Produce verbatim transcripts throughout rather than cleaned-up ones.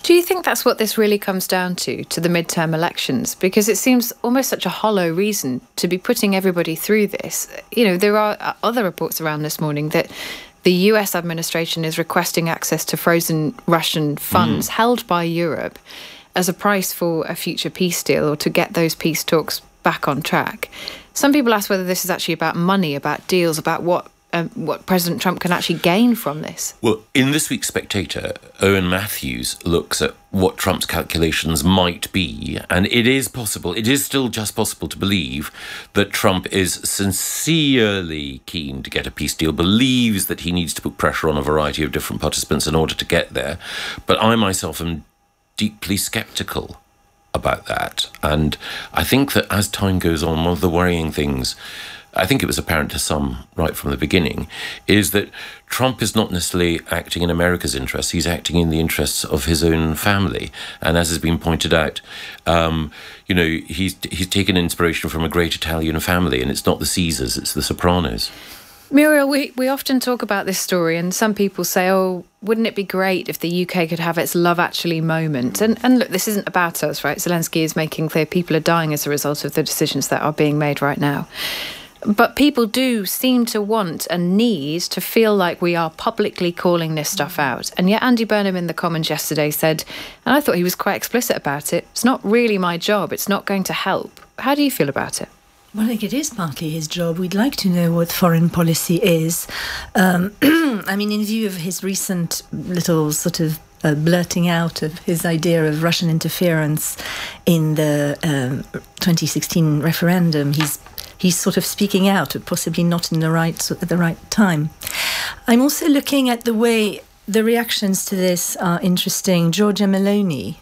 Do you think that's what this really comes down to, to the midterm elections? Because it seems almost such a hollow reason to be putting everybody through this. You know, there are other reports around this morning that the U S administration is requesting access to frozen Russian funds mm. held by Europe as a price for a future peace deal or to get those peace talks back on track. Some people ask whether this is actually about money, about deals, about what um, what President Trump can actually gain from this. Well, in this week's Spectator, Owen Matthews looks at what Trump's calculations might be, and it is possible, it is still just possible to believe that Trump is sincerely keen to get a peace deal, believes that he needs to put pressure on a variety of different participants in order to get there. But I myself am deeply sceptical about that. And I think that as time goes on, one of the worrying things, I think it was apparent to some right from the beginning, is that Trump is not necessarily acting in America's interests. He's acting in the interests of his own family. And as has been pointed out, um, you know, he's he's taken inspiration from a great Italian family, and it's not the Caesars, it's the Sopranos. Muriel, we, we often talk about this story, and some people say, oh, wouldn't it be great if the U K could have its Love Actually moment? And, and look, this isn't about us, right? Zelensky is making clear people are dying as a result of the decisions that are being made right now. But people do seem to want and need to feel like we are publicly calling this stuff out. And yet Andy Burnham in the Commons yesterday said, and I thought he was quite explicit about it, it's not really my job, it's not going to help. How do you feel about it? Well, I think it is partly his job. We'd like to know what foreign policy is. Um, I mean, in view of his recent little sort of uh, blurting out of his idea of Russian interference in the um, twenty sixteen referendum, he's he's sort of speaking out, possibly not in the right at the right time. I'm also looking at the way the reactions to this are interesting. Giorgia Meloni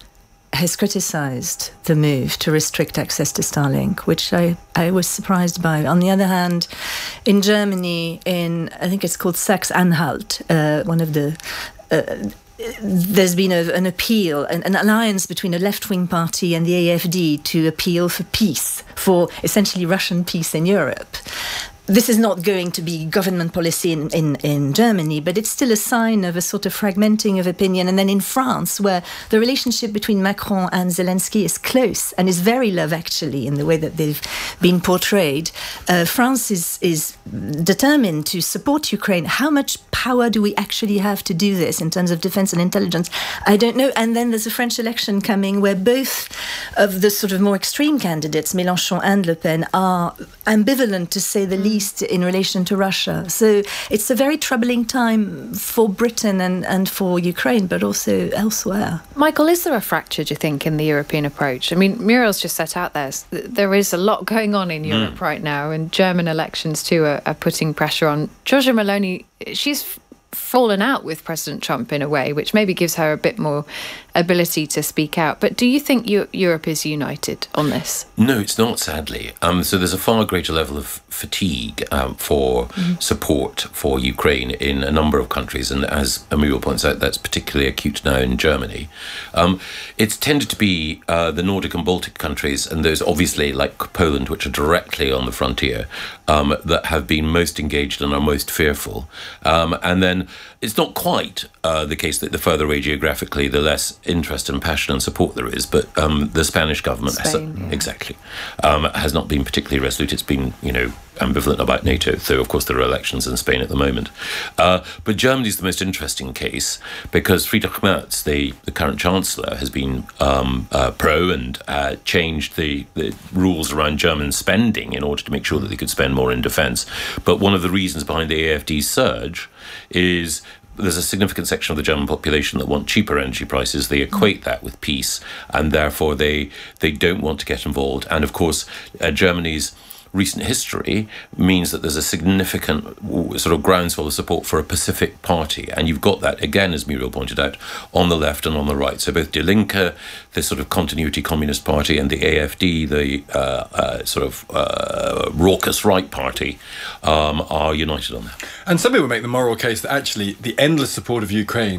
has criticised the move to restrict access to Starlink, which I, I was surprised by. On the other hand, in Germany, in I think it's called Sachsen-Anhalt, uh, one of the uh, there's been a, an appeal, an, an alliance between a left-wing party and the A F D to appeal for peace, for essentially Russian peace in Europe. This is not going to be government policy in, in, in Germany, but it's still a sign of a sort of fragmenting of opinion. And then in France, where the relationship between Macron and Zelensky is close and is very love, actually, in the way that they've been portrayed, uh, France is, is determined to support Ukraine. How much power do we actually have to do this in terms of defense and intelligence? I don't know. And then there's a French election coming where both of the sort of more extreme candidates, Mélenchon and Le Pen, are ambivalent, to say the least, in relation to Russia. So it's a very troubling time for Britain and, and for Ukraine, but also elsewhere. Michael, is there a fracture, do you think, in the European approach? I mean, Muriel's just set out there. There is a lot going on in Europe mm. right now, and German elections too are, are putting pressure on. Giorgia Meloni, she's fallen out with President Trump in a way, which maybe gives her a bit more ability to speak out. But do you think you, Europe is united on this? No, it's not, sadly. Um, so there's a far greater level of fatigue um, for mm. support for Ukraine in a number of countries. And as Muriel points out, that's particularly acute now in Germany. Um, it's tended to be uh, the Nordic and Baltic countries, and those obviously like Poland, which are directly on the frontier, um, that have been most engaged and are most fearful. Um, and then it's not quite uh, the case that the further away geographically, the less interest and passion and support there is. But um, the Spanish government Spain, has, yeah. exactly um, has not been particularly resolute. It's been, you know, ambivalent about NATO. So, of course, there are elections in Spain at the moment. Uh, but Germany's the most interesting case because Friedrich Merz, the, the current chancellor, has been um, uh, pro and uh, changed the, the rules around German spending in order to make sure that they could spend more in defence. But one of the reasons behind the A F D's surge is there's a significant section of the German population that want cheaper energy prices. They equate that with peace, and therefore they they don't want to get involved. And of course, uh, Germany's recent history means that there's a significant sort of groundswell of support for a Pacific party. And you've got that, again, as Muriel pointed out, on the left and on the right. So both Die Linke, the sort of continuity communist party, and the A F D, the uh, uh, sort of uh, raucous right party, um, are united on that. And some people make the moral case that actually the endless support of Ukraine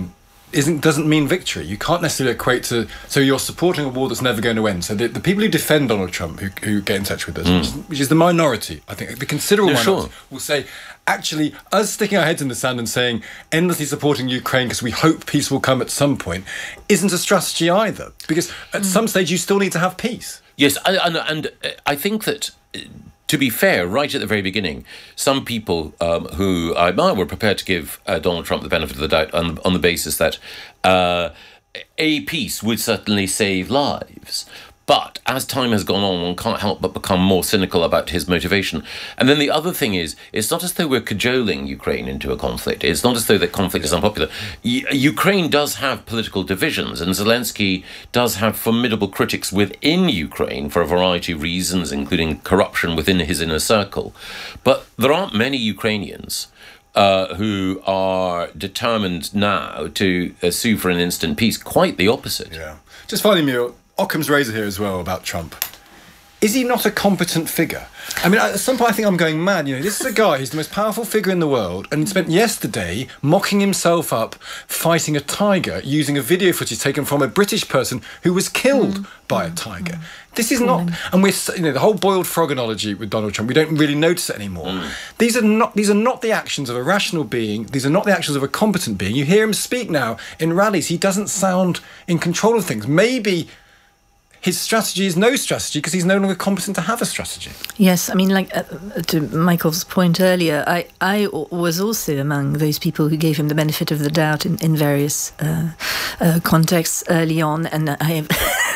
isn't doesn't mean victory. You can't necessarily equate to... So you're supporting a war that's never going to end. So the, the people who defend Donald Trump, who, who get in touch with us, mm. which, is, which is the minority, I think, the considerable no, minority, sure. will say, actually, us sticking our heads in the sand and saying, endlessly supporting Ukraine because we hope peace will come at some point, isn't a strategy either. Because at mm. some stage, you still need to have peace. Yes, and, and I think that... To be fair, right at the very beginning, some people um, who I admire were prepared to give uh, Donald Trump the benefit of the doubt on, on the basis that uh, a peace would certainly save lives. But as time has gone on, one can't help but become more cynical about his motivation. And then the other thing is, it's not as though we're cajoling Ukraine into a conflict. It's not as though that conflict is unpopular. U- Ukraine does have political divisions, and Zelensky does have formidable critics within Ukraine for a variety of reasons, including corruption within his inner circle. But there aren't many Ukrainians Uh, who are determined now to uh, sue for an instant peace. Quite the opposite. Yeah. Just finally, Muriel, Occam's razor here as well about Trump. Is he not a competent figure? I mean, at some point I think I'm going mad. You know, this is a guy, he's the most powerful figure in the world, and he spent yesterday mocking himself up fighting a tiger using a video footage taken from a British person who was killed mm. by a tiger. Mm. This is not, and we're, you know, the whole boiled frog analogy with Donald Trump, we don't really notice it anymore. Mm. These are not, these are not the actions of a rational being. These are not the actions of a competent being. You hear him speak now in rallies. He doesn't sound in control of things. Maybe his strategy is no strategy because he's no longer competent to have a strategy. Yes, I mean, like uh, to Michael's point earlier, I, I was also among those people who gave him the benefit of the doubt in, in various uh, uh, contexts early on, and I have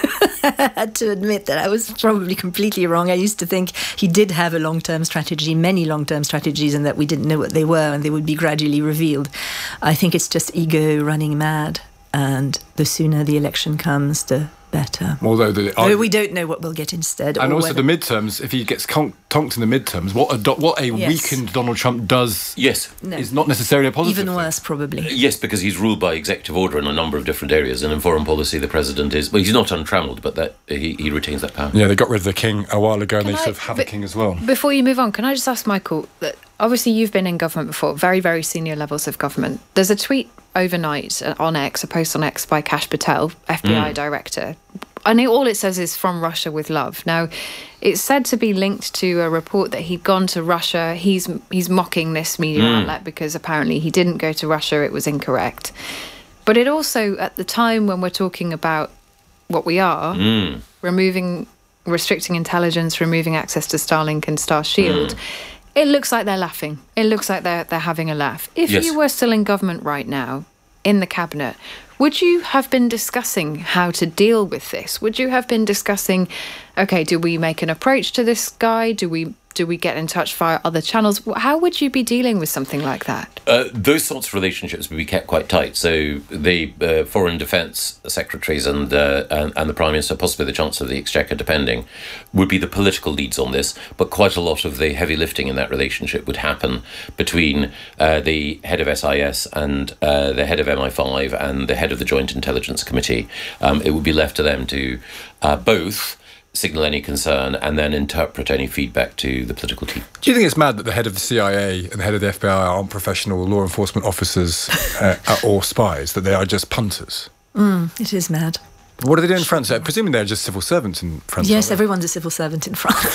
had to admit that I was probably completely wrong. I used to think he did have a long-term strategy, many long-term strategies, and that we didn't know what they were and they would be gradually revealed. I think it's just ego running mad, and the sooner the election comes, the better. Although the, Though we don't know what we'll get instead. And also whether... the midterms, if he gets con- tonked in the midterms, what a, do- what a yes. weakened Donald Trump does yes. no. is not necessarily a positive Even thing. worse, probably. Yes, because he's ruled by executive order in a number of different areas, and in foreign policy the president is... Well, he's not untrammeled, but that he, he retains that power. Yeah, they got rid of the king a while ago, and Can they I, sort of have but, a king as well. Before you move on, can I just ask Michael, that obviously you've been in government before, very, very senior levels of government. There's a tweet overnight on X, a post on X by Kash Patel, F B I mm. director. And all it says is "from Russia with love." Now, it's said to be linked to a report that he'd gone to Russia. He's he's mocking this media mm. outlet because apparently he didn't go to Russia. It was incorrect. But it also, at the time when we're talking about what we are, mm. removing, restricting intelligence, removing access to Starlink and Star Shield, mm. it looks like they're laughing. It looks like they're they're having a laugh. If yes. you were still in government right now, in the cabinet, would you have been discussing how to deal with this? Would you have been discussing, okay, do we make an approach to this guy? Do we do we get in touch via other channels? How would you be dealing with something like that? Uh, those sorts of relationships would be kept quite tight. So the uh, foreign defence secretaries and, uh, and and the Prime Minister, possibly the Chancellor of the Exchequer, depending, would be the political leads on this. But quite a lot of the heavy lifting in that relationship would happen between uh, the head of S I S and uh, the head of M I five and the head of the Joint Intelligence Committee. Um, it would be left to them to uh, both signal any concern and then interpret any feedback to the political team. Do you think it's mad that the head of the C I A and the head of the F B I aren't professional law enforcement officers uh, or spies, that they are just punters? Mm, it is mad. What do they do in France? Uh, presumably they're just civil servants in France. Yes, everyone's a civil servant in France.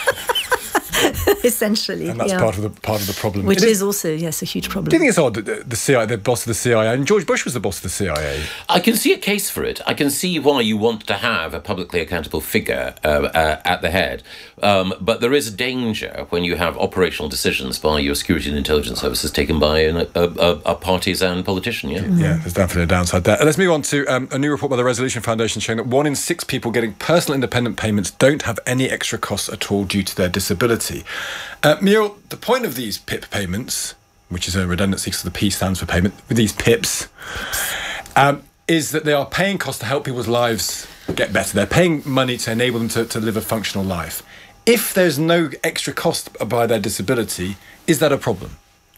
Essentially, and that's yeah. part of the part of the problem. Which is, is also, yes, a huge problem. Do you think it's odd that the, the C I A, the boss of the C I A, and George Bush was the boss of the C I A? I can see a case for it. I can see why you want to have a publicly accountable figure uh, uh, at the head. Um, but there is a danger when you have operational decisions by your security and intelligence services taken by an, a, a, a partisan politician. Yeah, mm-hmm. yeah. There's definitely a downside there. Let's move on to um, a new report by the Resolution Foundation showing that one in six people getting personal independent payments don't have any extra costs at all due to their disability. Uh, Muriel, the point of these P I P payments, which is a redundancy because the P stands for payment, with these P I Ps, um, is that they are paying costs to help people's lives get better. They're paying money to enable them to, to live a functional life. If there's no extra cost by their disability, is that a problem?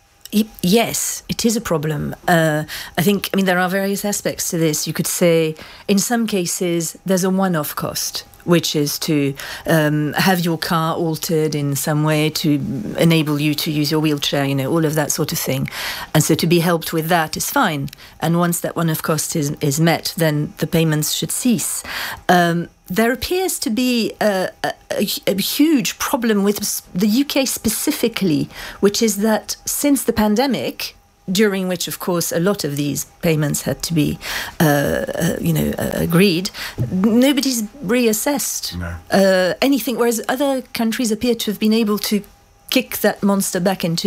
Yes, it is a problem. Uh, I think, I mean, there are various aspects to this. You could say, in some cases, there's a one-off cost which is to um, have your car altered in some way to enable you to use your wheelchair, you know, all of that sort of thing. And so to be helped with that is fine. And once that one-off cost is, is met, then the payments should cease. Um, There appears to be a, a, a huge problem with the U K specifically, which is that since the pandemic, during which, of course, a lot of these payments had to be, uh, uh, you know, uh, agreed, nobody's reassessed no. uh, anything, whereas other countries appear to have been able to kick that monster back into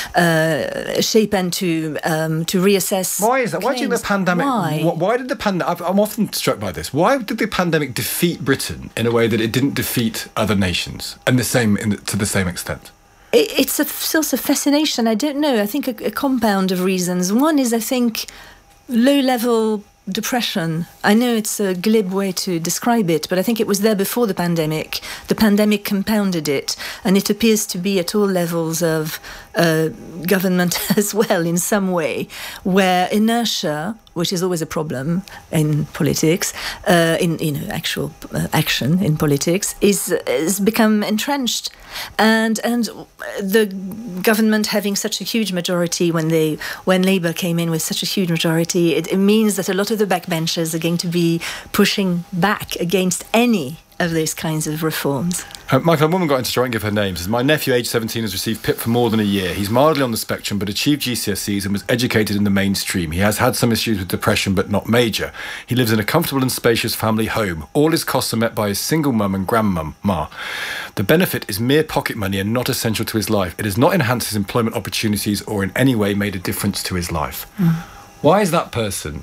uh, shape and to um, to reassess. Why is that? Why do you think the pandemic? Why? Why, why did the pandemic? I'm often struck by this. Why did the pandemic defeat Britain in a way that it didn't defeat other nations, and the same in the, to the same extent? It, it's a source of fascination. I don't know. I think a, a compound of reasons. One is, I think, low-level depression. I know it's a glib way to describe it, but I think it was there before the pandemic. The pandemic compounded it, and it appears to be at all levels of uh, government as well in some way, where inertia, which is always a problem in politics, uh, in you know actual uh, action in politics, is is become entrenched, and and the government having such a huge majority when they when Labour came in with such a huge majority, it, it means that a lot of the backbenchers are going to be pushing back against any of those kinds of reforms. Uh, Michael, a woman got into, I won't give her name, says, my nephew, aged seventeen, has received P I P for more than a year. He's mildly on the spectrum, but achieved G C S Es and was educated in the mainstream. He has had some issues with depression, but not major. He lives in a comfortable and spacious family home. All his costs are met by his single mum and grandmum, Ma. The benefit is mere pocket money and not essential to his life. It has not enhanced his employment opportunities or in any way made a difference to his life. Mm. Why is that person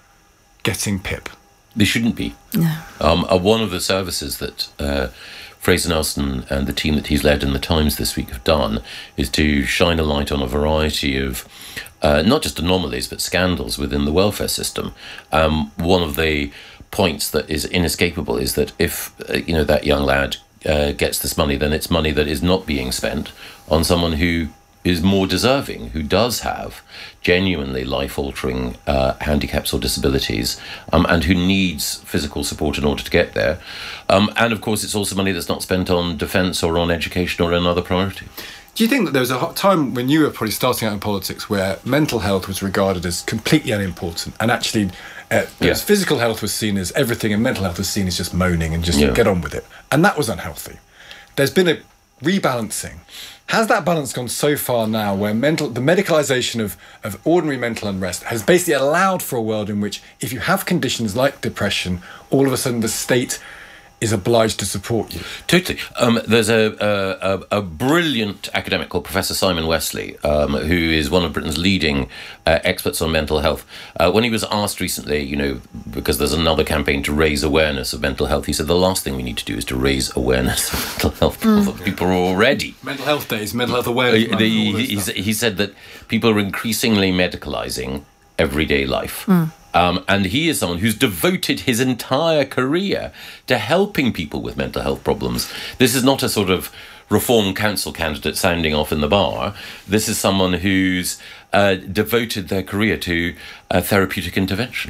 getting P I P? They shouldn't be. No. Um, uh, one of the services that uh, Fraser Nelson and the team that he's led in the Times this week have done is to shine a light on a variety of uh, not just anomalies but scandals within the welfare system. Um, one of the points that is inescapable is that if uh, you know that young lad uh, gets this money, then it's money that is not being spent on someone who is more deserving, who does have genuinely life-altering uh, handicaps or disabilities, um, and who needs physical support in order to get there. Um, and of course, it's also money that's not spent on defence or on education or another priority. Do you think that there was a time when you were probably starting out in politics where mental health was regarded as completely unimportant, and actually uh, Yeah. physical health was seen as everything, and mental health was seen as just moaning and just Yeah. get on with it, and that was unhealthy? There's been a rebalancing. Has that balance gone so far now where mental, the medicalisation of, of ordinary mental unrest has basically allowed for a world in which if you have conditions like depression, all of a sudden the state is obliged to support you? Totally. Um, there's a, a, a brilliant academic called Professor Simon Wesley, um, who is one of Britain's leading uh, experts on mental health. Uh, when he was asked recently, you know, because there's another campaign to raise awareness of mental health, he said the last thing we need to do is to raise awareness of mental health. Mm. People are already... Mental health days, mental health awareness. Uh, the, he, he said that people are increasingly medicalising everyday life. Mm. Um, and he is someone who's devoted his entire career to helping people with mental health problems. This is not a sort of Reform Council candidate sounding off in the bar. This is someone who's uh, devoted their career to uh, therapeutic intervention.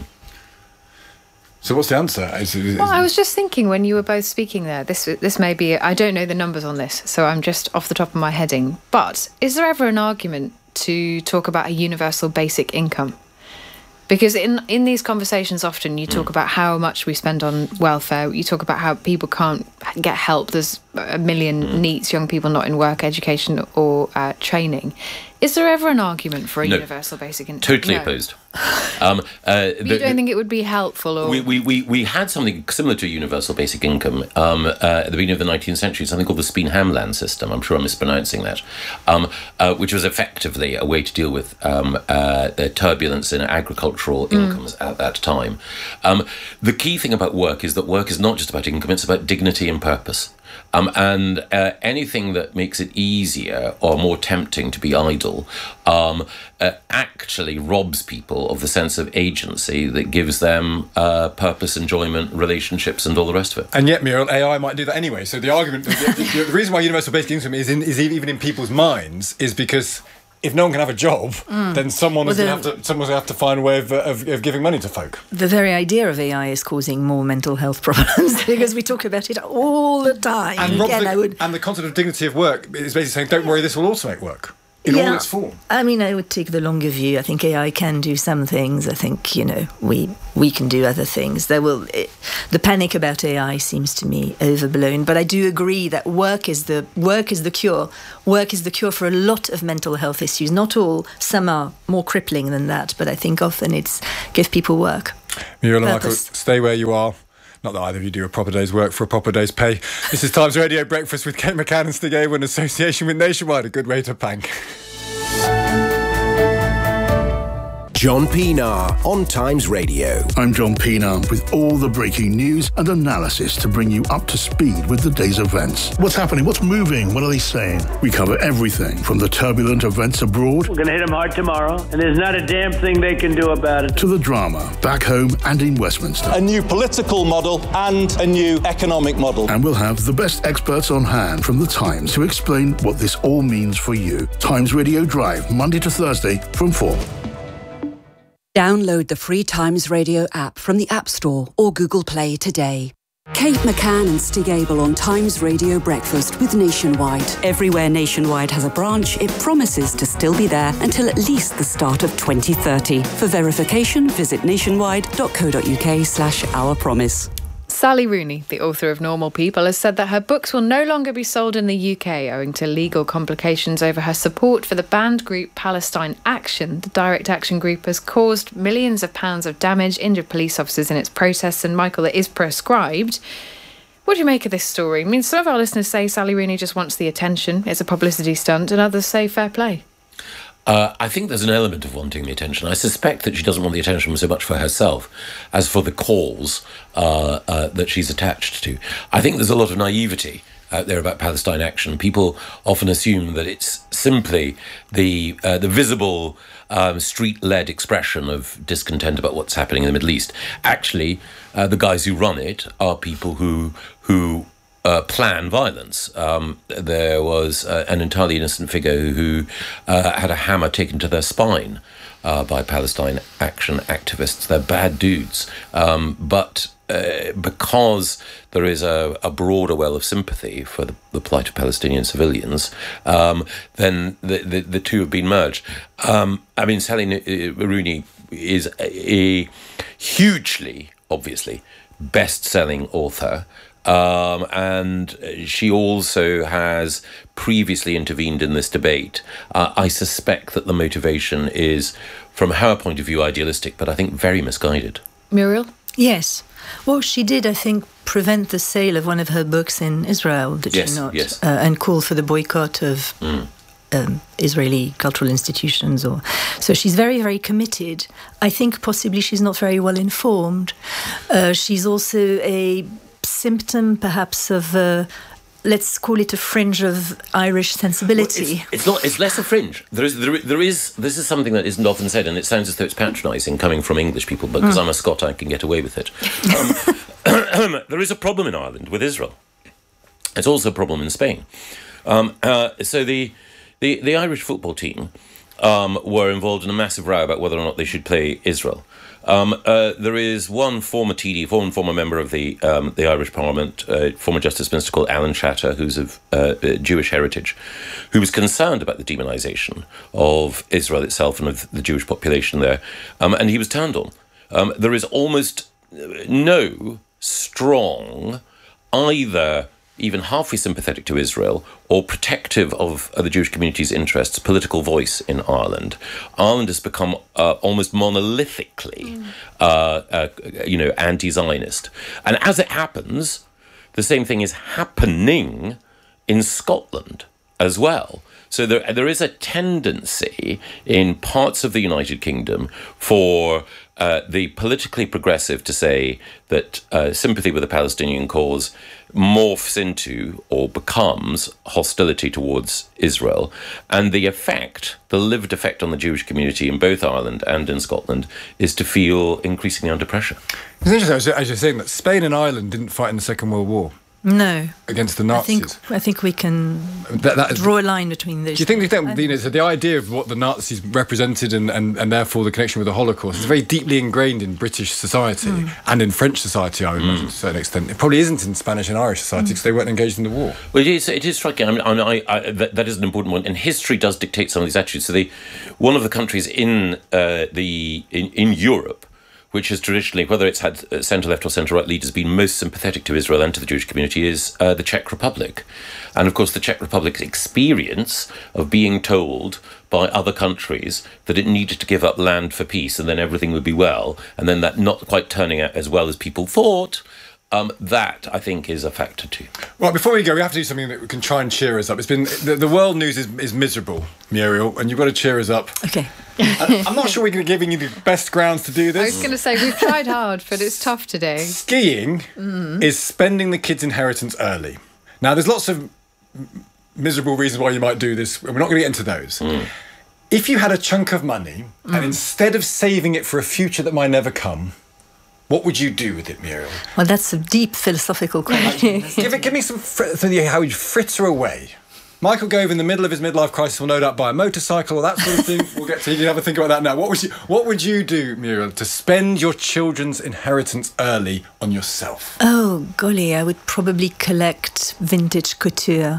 So what's the answer? Is, is, Well, I was just thinking when you were both speaking there, this this may be, I don't know the numbers on this, so I'm just off the top of my heading, but is there ever an argument to talk about a universal basic income? Because in, in these conversations, often you talk about how much we spend on welfare. You talk about how people can't get help. There's a million mm. needs, young people not in work, education or uh, training. Is there ever an argument for a no. universal basic income? Totally no. opposed. Um, uh, you the, don't think it would be helpful? Or we, we, we, we had something similar to a universal basic income um, uh, at the beginning of the nineteenth century, something called the Speen-Hamland system. I'm sure I'm mispronouncing that, um, uh, which was effectively a way to deal with um, uh, the turbulence in agricultural incomes mm. at that time. Um, the key thing about work is that work is not just about income, it's about dignity and purpose. Um, and uh, anything that makes it easier or more tempting to be idle um, uh, actually robs people of the sense of agency that gives them uh, purpose, enjoyment, relationships, and all the rest of it. And yet, Muriel, A I might do that anyway. So the argument, the, the, the reason why universal basic income is, in, is even in people's minds is because if no one can have a job, mm. then someone well, is going to have to someone's going to have to find a way of, of, of giving money to folk. The very idea of A I is causing more mental health problems because we talk about it all the time. And, Rob, Again, the, I would... and the concept of dignity of work is basically saying, don't worry, this will automate work. In yeah, all its form. I mean, I would take the longer view. I think A I can do some things. I think, you know, we we can do other things. There will it, the panic about A I seems to me overblown. But I do agree that work is the work is the cure. Work is the cure for a lot of mental health issues. Not all. Some are more crippling than that. But I think often it's give people work. Muriel and Michael, stay where you are. Not that either of you do a proper day's work for a proper day's pay. This is Times Radio Breakfast with Kate McCann and Stig Abel in association with Nationwide. A good way to pank. John Pienaar on Times Radio. I'm John Pienaar with all the breaking news and analysis to bring you up to speed with the day's events. What's happening? What's moving? What are they saying? We cover everything from the turbulent events abroad. We're going to hit them hard tomorrow, and there's not a damn thing they can do about it. To the drama back home and in Westminster. A new political model and a new economic model. And we'll have the best experts on hand from the Times to explain what this all means for you. Times Radio Drive, Monday to Thursday from four. Download the free Times Radio app from the App Store or Google Play today. Kate McCann and Stig Abel on Times Radio Breakfast with Nationwide. Everywhere Nationwide has a branch, it promises to still be there until at least the start of twenty thirty. For verification, visit nationwide.co.uk slash our promise. Sally Rooney, the author of Normal People, has said that her books will no longer be sold in the U K owing to legal complications over her support for the banned group Palestine Action. The direct action group has caused millions of pounds of damage, injured police officers in its protests, and, Michael, it is prescribed. What do you make of this story? I mean, some of our listeners say Sally Rooney just wants the attention, it's a publicity stunt, and others say fair play. Uh, I think there's an element of wanting the attention. I suspect that she doesn't want the attention so much for herself as for the cause uh, uh, that she's attached to. I think there's a lot of naivety out there about Palestine Action. People often assume that it's simply the uh, the visible um, street-led expression of discontent about what's happening in the Middle East. Actually, uh, the guys who run it are people who who. Uh, plan violence. Um, there was uh, an entirely innocent figure who uh, had a hammer taken to their spine uh, by Palestine Action activists. They're bad dudes. Um, but uh, because there is a, a broader well of sympathy for the, the plight of Palestinian civilians, um, then the, the, the two have been merged. Um, I mean, Sally Rooney is a, a hugely, obviously, best-selling author. Um, and she also has previously intervened in this debate. Uh, I suspect that the motivation is, from her point of view, idealistic, but I think very misguided. Muriel? Yes. Well, she did, I think, prevent the sale of one of her books in Israel, did yes, she not? Yes, uh, and call for the boycott of mm. um, Israeli cultural institutions. Or So she's very, very committed. I think possibly she's not very well informed. Uh, she's also a symptom, perhaps, of uh, let's call it a fringe of Irish sensibility. Well, it's, it's not. It's less a fringe. There is. There, there is. This is something that isn't often said, and it sounds as though it's patronising coming from English people. But because mm. I'm a Scot, I can get away with it. Um, there is a problem in Ireland with Israel. It's also a problem in Spain. Um, uh, so the, the the Irish football team um, were involved in a massive row about whether or not they should play Israel. Um, uh, there is one former T D, former former member of the um, the Irish Parliament, uh, former Justice Minister called Alan Shatter, who's of uh, Jewish heritage, who was concerned about the demonisation of Israel itself and of the Jewish population there, um, and he was turned on. Um, there is almost no strong either even halfway sympathetic to Israel or protective of uh, the Jewish community's interests, political voice in Ireland. Ireland has become uh, almost monolithically, mm. uh, uh, you know, anti-Zionist. And as it happens, the same thing is happening in Scotland as well. So there, there is a tendency in parts of the United Kingdom for uh, the politically progressive to say that uh, sympathy with the Palestinian cause morphs into or becomes hostility towards Israel. And the effect, the lived effect on the Jewish community in both Ireland and in Scotland is to feel increasingly under pressure. It's interesting, as you're saying, that Spain and Ireland didn't fight in the Second World War. No. Against the Nazis. I think, I think we can that, that, draw a line between those. Do you think, you think I you know, so the idea of what the Nazis represented and, and, and therefore the connection with the Holocaust is very deeply ingrained in British society mm. and in French society, I would mm. imagine, to a certain extent. It probably isn't in Spanish and Irish society because mm. they weren't engaged in the war. Well, it is, it is striking. I mean, I, I, that, that is an important one. And history does dictate some of these attitudes. So the, one of the countries in, uh, the, in, in Europe which has traditionally, whether it's had centre-left or centre-right leaders, been most sympathetic to Israel and to the Jewish community, is uh, the Czech Republic. And, of course, the Czech Republic's experience of being told by other countries that it needed to give up land for peace and then everything would be well, and then that not quite turning out as well as people thought, Um, that, I think, is a factor too. Right, before we go, we have to do something that can try and cheer us up. It's been the, the world news is, is miserable, Muriel, and you've got to cheer us up. Okay. I'm not sure we're giving you the best grounds to do this. I was going to say, we've tried hard, but it's tough today. Skiing mm. is spending the kids' inheritance early. Now, there's lots of miserable reasons why you might do this, and we're not going to get into those. Mm. If you had a chunk of money, mm. and instead of saving it for a future that might never come, what would you do with it, Muriel? Well, that's a deep philosophical question. give, it, give me some fr- how you'd fritter away. Michael Gove, in the middle of his midlife crisis, will no doubt buy a motorcycle or that sort of thing. We'll get to you can have a think about that now. What would you What would you do, Muriel, to spend your children's inheritance early on yourself? Oh, golly, I would probably collect vintage couture.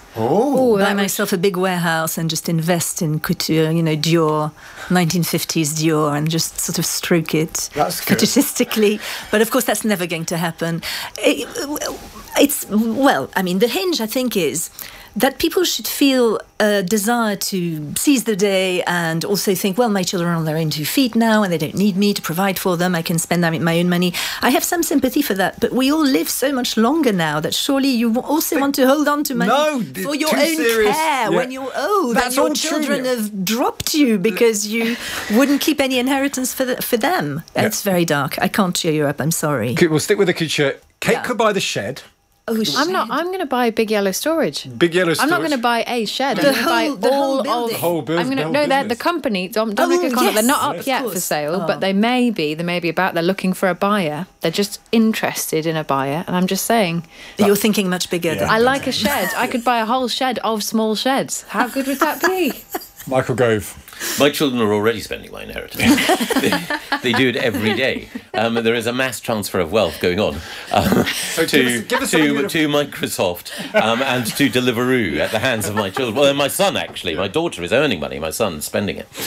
Oh, buy myself a big warehouse and just invest in couture, you know, Dior, nineteen fifties Dior, and just sort of stroke it that's good. fetishistically. But of course, that's never going to happen. It, it's, well, I mean, the hinge, I think, is that people should feel a desire to seize the day and also think, well, my children are on their own two feet now and they don't need me to provide for them. I can spend my own money. I have some sympathy for that, but we all live so much longer now that surely you also want to hold on to money no, for your own serious. care yeah. when you're old. That's and your all children true. have dropped you because you wouldn't keep any inheritance for the, for them. That's yeah. very dark. I can't cheer you up. I'm sorry. Okay, we'll stick with the couture. Kate yeah. could buy the shed. Oh, I'm not. I'm going to buy Big Yellow Storage. Big Yellow Storage. I'm not going to buy a shed. The I'm whole, going to the buy whole all building. of the whole building. I'm going to no. They're the company. Dom, Dominic oh, O'Connell. yes, They're not up yes, yet for sale, oh. but they may be. They may be about. They're looking for a buyer. They're just interested in a buyer, and I'm just saying. You're thinking much bigger. Yeah. than I like a shed. I could buy a whole shed of small sheds. How good would that be? Michael Gove. My children are already spending my inheritance. they, they do it every day. Um, there is a mass transfer of wealth going on um, so to, give us, give us to, to Microsoft um, and to Deliveroo at the hands of my children. Well, my son, actually. My daughter is earning money. My son's spending it.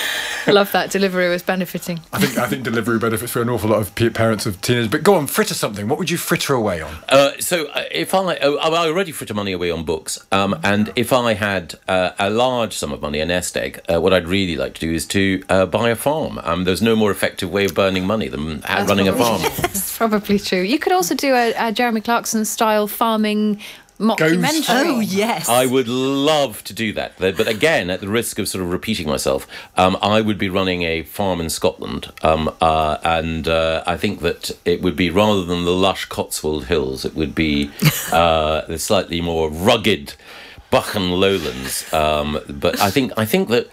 I love that. Deliveroo is benefiting. I think I think Deliveroo benefits for an awful lot of parents of teenagers. But go on, fritter something. What would you fritter away on? Uh, so uh, if I... Oh, I already fritter money away on books. Um, and if I had uh, a large sum of money, a nest egg, uh, what I'd really like to do is to uh, buy a farm. Um, there's no more effective way of burning money than That's running probably, a farm. That's probably true. You could also do a, a Jeremy Clarkson-style farming mockumentary. Oh, yes. I would love to do that. But again, at the risk of sort of repeating myself, um, I would be running a farm in Scotland. Um, uh, and uh, I think that it would be, rather than the lush Cotswold Hills, it would be uh, the slightly more rugged Buchan lowlands. Um, but I think I think that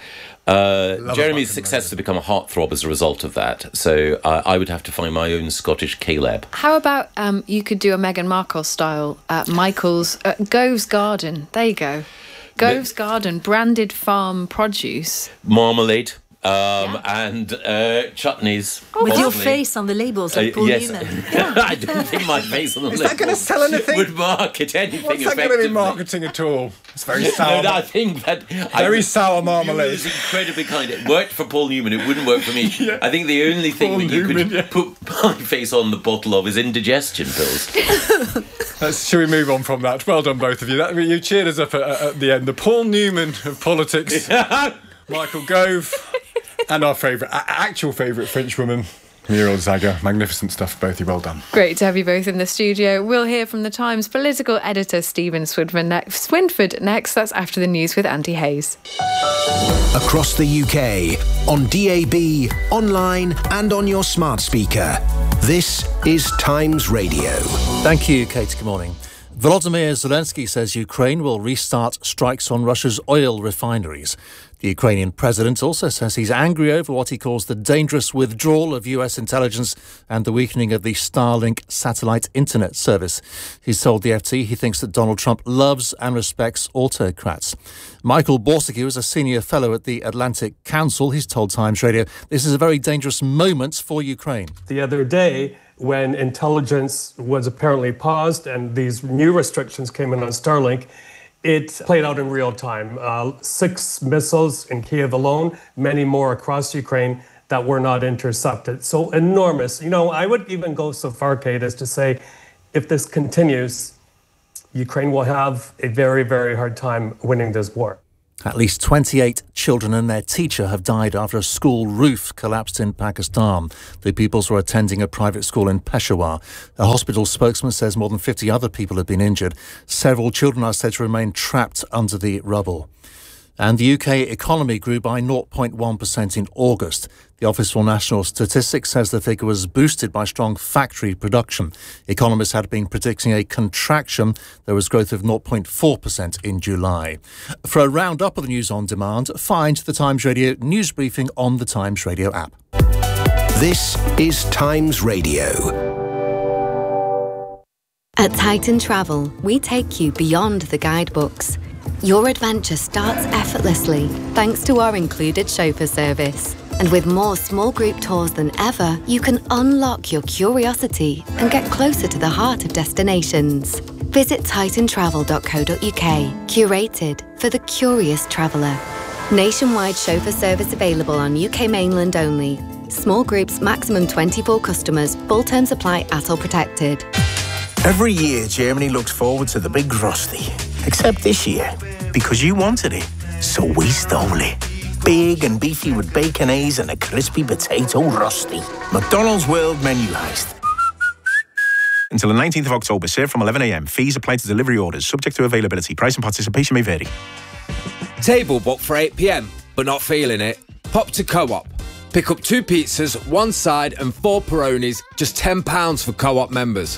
Uh, Jeremy's success has become a heartthrob as a result of that. So uh, I would have to find my own Scottish Caleb. How about um, you could do a Meghan Markle style uh, Michael's uh, Gove's Garden. There you go. Gove's the, Garden, branded farm produce. Marmalade. Um, yeah. And uh, chutneys. Oh, with your face on the labels, like Paul uh, yes. Newman. I don't think my face on the Is labels that going to sell anything? would market anything What's that going to be marketing at all? It's very sour. No, no, I think that... Very I, sour marmalade. It was incredibly kind. It worked for Paul Newman. It wouldn't work for me. Yeah. I think the only thing Paul that you Newman, could yeah. put my face on the bottle of is indigestion pills. Let's, shall we move on from that? Well done, both of you. That, you cheered us up at, at the end. The Paul Newman of politics, Michael Gove, and our favourite, actual favourite Frenchwoman, Muriel Zaga. Magnificent stuff, both of you. Well done. Great to have you both in the studio. We'll hear from the Times political editor Stephen Swinford next. Swinford next. That's after the news with Andy Hayes. Across the U K, on D A B, online and on your smart speaker. This is Times Radio. Thank you, Kate. Good morning. Volodymyr Zelensky says Ukraine will restart strikes on Russia's oil refineries. The Ukrainian president also says he's angry over what he calls the dangerous withdrawal of U S intelligence and the weakening of the Starlink satellite internet service. He's told the F T he thinks that Donald Trump loves and respects autocrats. Michael Borsig is a senior fellow at the Atlantic Council. He's told Times Radio this is a very dangerous moment for Ukraine. The other day, when intelligence was apparently paused and these new restrictions came in on Starlink, it played out in real time. Uh, six missiles in Kiev alone, many more across Ukraine that were not intercepted. So enormous. You know, I would even go so far, Kate, as to say, if this continues, Ukraine will have a very, very hard time winning this war. At least twenty-eight children and their teacher have died after a school roof collapsed in Pakistan. The pupils were attending a private school in Peshawar. A hospital spokesman says more than fifty other people have been injured. Several children are said to remain trapped under the rubble. And the U K economy grew by zero point one percent in August. The Office for National Statistics says the figure was boosted by strong factory production. Economists had been predicting a contraction. There was growth of zero point four percent in July. For a roundup of the news on demand, find the Times Radio news briefing on the Times Radio app. This is Times Radio. At Titan Travel, we take you beyond the guidebooks. Your adventure starts effortlessly thanks to our included chauffeur service. And with more small group tours than ever, you can unlock your curiosity and get closer to the heart of destinations. Visit titan travel dot co dot uk, curated for the curious traveller. Nationwide chauffeur service available on U K mainland only. Small groups, maximum twenty-four customers. Full terms apply at all protected. Every year, Germany looks forward to the big Frosty. Except this year, because you wanted it, so we stole it. Big and beefy with baconaise and a crispy potato Frosty. McDonald's World Menu Heist. Until the nineteenth of October, served from eleven a m. Fees apply to delivery orders, subject to availability. Price and participation may vary. Table booked for eight p m, but not feeling it? Pop to Co-op. Pick up two pizzas, one side and four Peronis, just ten pounds for Co-op members.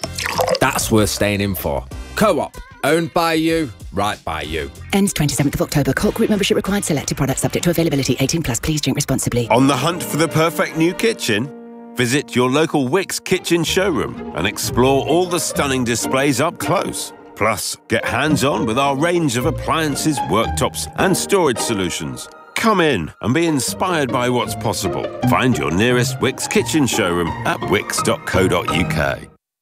That's worth staying in for. Co-op. Owned by you, right by you. Ends twenty-seventh of October. Co-op group membership required. Selected products subject to availability. eighteen plus. Please drink responsibly. On the hunt for the perfect new kitchen? Visit your local Wickes kitchen showroom and explore all the stunning displays up close. Plus, get hands-on with our range of appliances, worktops and storage solutions. Come in and be inspired by what's possible. Find your nearest Wickes kitchen showroom at wickes dot co dot uk.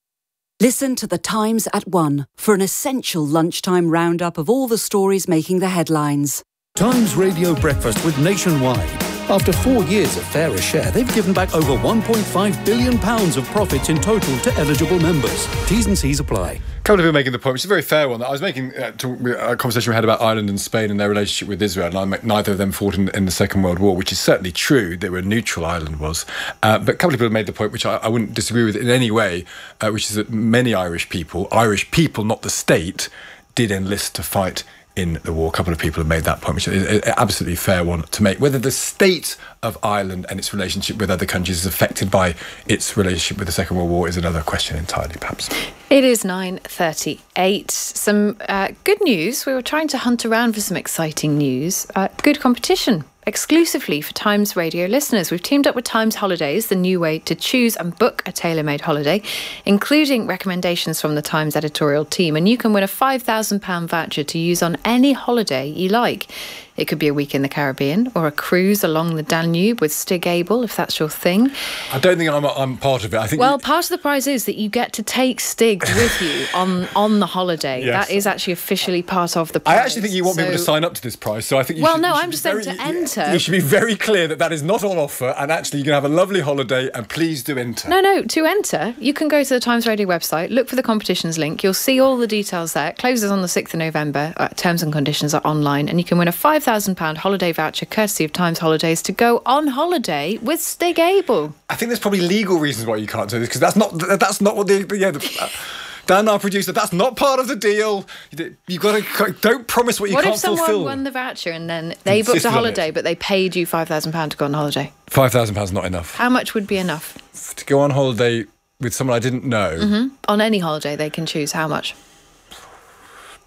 Listen to The Times at one for an essential lunchtime roundup of all the stories making the headlines. Times Radio Breakfast with Nationwide. After four years of fairer share, they've given back over one point five billion pounds of profits in total to eligible members. T's and C's apply. A couple of people making the point, which is a very fair one. I was making uh, talk, a conversation we had about Ireland and Spain and their relationship with Israel, and I, neither of them fought in, in the Second World War, which is certainly true. They were neutral, Ireland was. Uh, but a couple of people made the point, which I, I wouldn't disagree with in any way, uh, which is that many Irish people, Irish people, not the state, did enlist to fight in the war. A couple of people have made that point, which is an absolutely fair one to make. Whether the state of Ireland and its relationship with other countries is affected by its relationship with the Second World War is another question entirely, perhaps. It is nine thirty-eight. Some uh, good news. We were trying to hunt around for some exciting news. Uh, good competition. Exclusively for Times Radio listeners. We've teamed up with Times Holidays, the new way to choose and book a tailor-made holiday, including recommendations from the Times editorial team. And you can win a five thousand pounds voucher to use on any holiday you like. It could be a week in the Caribbean or a cruise along the Danube with Stig Abel, if that's your thing. I don't think I'm, I'm part of it. I think. Well, you... part of the prize is that you get to take Stig with you on, on the holiday. Yes. That is actually officially part of the prize. I actually think you want so... people to sign up to this prize, so I think you well, should... Well, no, you I'm just saying saying to enter. You should be very clear that that is not on offer, and actually you're going to have a lovely holiday, and please do enter. No, no, to enter, you can go to the Times Radio website, look for the competitions link, you'll see all the details there. It closes on the sixth of November, uh, terms and conditions are online, and you can win a five thousand pounds holiday voucher courtesy of Times Holidays to go on holiday with Stig Abel. I think there's probably legal reasons why you can't do this, because that's not that's not what the... Yeah, the uh, Dan, our producer, that's not part of the deal. You've got to... Don't promise what you what can't fulfill. What if someone fulfill. won the voucher and then they booked a holiday, but they paid you five thousand pounds to go on holiday? five thousand pounds not enough. How much would be enough? To go on holiday with someone I didn't know? Mm-hmm. On any holiday they can choose. How much?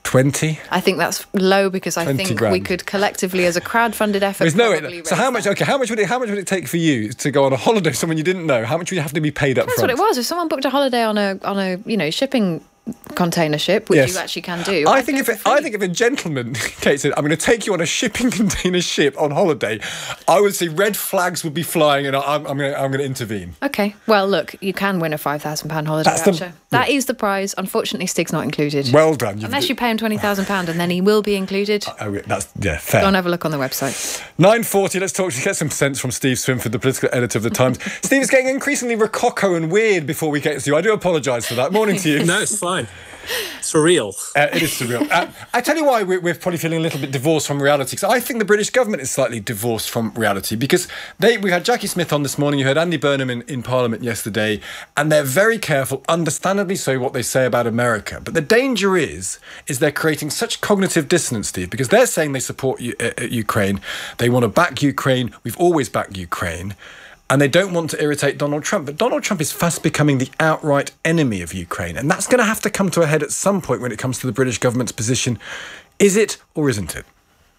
twenty? I think that's low because I twenty think grand. we could collectively, as a crowd-funded effort, There's no probably way. So raise how much? that. Okay, how much would it? How much would it take for you to go on a holiday with someone you didn't know? How much would you have to be paid up That's front? what it was. If someone booked a holiday on a on a you know shipping container ship, which Yes. you actually can do, I I'd think go if for it, I think if a gentleman, Kate said, I'm going to take you on a shipping container ship on holiday, I would say red flags would be flying, and I'm, I'm going to I'm going to intervene. Okay. Well, look, you can win a five thousand pound holiday That's the- voucher. That is the prize. Unfortunately, Stig's not included. Well done. You've Unless d- you pay him twenty thousand pounds, and then he will be included. Oh, that's yeah, fair. Go and have a look on the website. nine forty, let's talk to get some sense from Steve Swinford, the political editor of The Times. Steve, it's getting increasingly rococo and weird before we get to you. I do apologise for that. Morning to you. No, it's fine. Surreal. Uh, it is surreal. Uh, I tell you why we're, we're probably feeling a little bit divorced from reality, because I think the British government is slightly divorced from reality, because they we had Jackie Smith on this morning, you heard Andy Burnham in, in Parliament yesterday, and they're very careful, understandably so, what they say about America. But the danger is, is they're creating such cognitive dissonance, Steve, because they're saying they support U- uh, Ukraine, they want to back Ukraine, we've always backed Ukraine, and they don't want to irritate Donald Trump. But Donald Trump is fast becoming the outright enemy of Ukraine. And that's going to have to come to a head at some point when it comes to the British government's position. Is it or isn't it?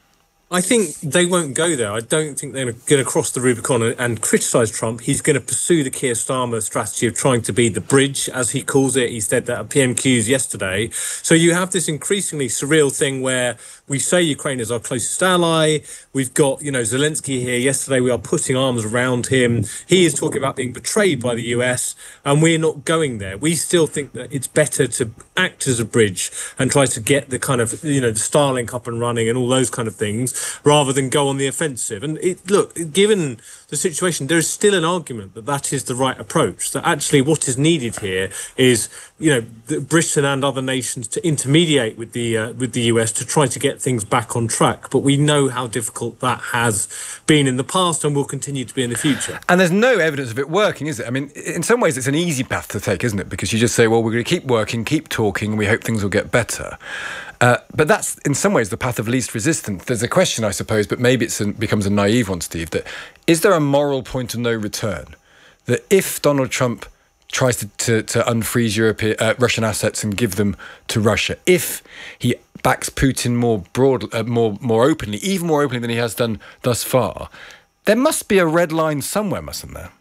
I think they won't go there. I don't think they're going to cross the Rubicon and, and criticise Trump. He's going to pursue the Keir Starmer strategy of trying to be the bridge, as he calls it. He said that at P M Qs yesterday. So you have this increasingly surreal thing where we say Ukraine is our closest ally. We've got, you know, Zelensky here yesterday. We are putting arms around him. He is talking about being betrayed by the U S, and we're not going there. We still think that it's better to act as a bridge and try to get the kind of, you know, the Starlink up and running and all those kind of things, rather than go on the offensive. And it, look, given the situation, there is still an argument that that is the right approach, that actually what is needed here is, you know, the Britain and other nations to intermediate with the uh, with the U S to try to get things back on track. But we know how difficult that has been in the past and will continue to be in the future. And there's no evidence of it working, is it? I mean, in some ways it's an easy path to take, isn't it? Because you just say, well, we're going to keep working, keep talking, and we hope things will get better. Uh, but that's, in some ways, the path of least resistance. There's a question, I suppose, but maybe it becomes a naive one, Steve, that is there a moral point of no return? That if Donald Trump tries to, to, to unfreeze European, uh, Russian assets and give them to Russia, if he backs Putin more broad, uh, more more openly, even more openly than he has done thus far, there must be a red line somewhere, mustn't there?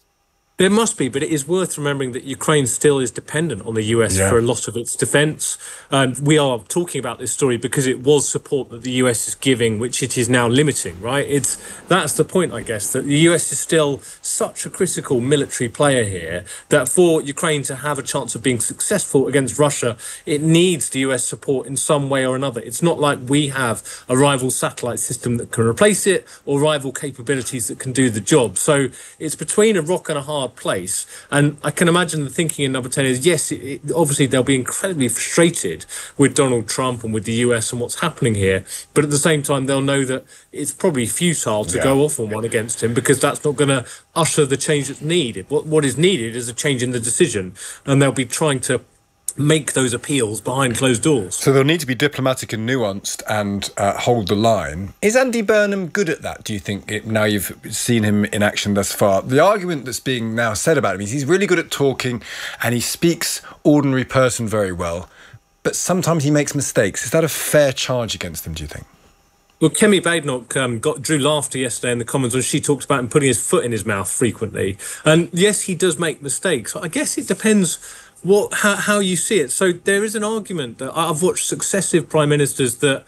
There must be, but it is worth remembering that Ukraine still is dependent on the U S Yeah. for a lot of its defence. Um, we are talking about this story because it was support that the U S is giving, which it is now limiting, right? It's that's the point, I guess, that the U S is still such a critical military player here that for Ukraine to have a chance of being successful against Russia, it needs the U S support in some way or another. It's not like we have a rival satellite system that can replace it or rival capabilities that can do the job. So it's between a rock and a hard place, and I can imagine the thinking in Number ten is yes, it, it, obviously they'll be incredibly frustrated with Donald Trump and with the U S and what's happening here, but at the same time they'll know that it's probably futile to Yeah. go off on one against him, because that's not going to usher the change that's needed. What what is needed is a change in the decision, and they'll be trying to make those appeals behind closed doors. So they'll need to be diplomatic and nuanced and uh, hold the line. Is Andy Burnham good at that, do you think, it, now you've seen him in action thus far? The argument that's being now said about him is he's really good at talking and he speaks ordinary person very well, but sometimes he makes mistakes. Is that a fair charge against him, do you think? Well, Kemi Badenoch um, got drew laughter yesterday in the Commons when she talked about him putting his foot in his mouth frequently. And yes, he does make mistakes. I guess it depends what how, how you see it. So there is an argument that I've watched successive prime ministers that